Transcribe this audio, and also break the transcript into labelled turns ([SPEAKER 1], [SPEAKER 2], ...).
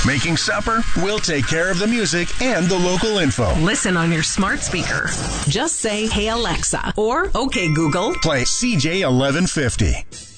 [SPEAKER 1] Making supper? We'll take care of the music and the local info.
[SPEAKER 2] Listen on your smart speaker. Just say, "Hey Alexa," or "Okay Google."
[SPEAKER 1] Play CJ 1150.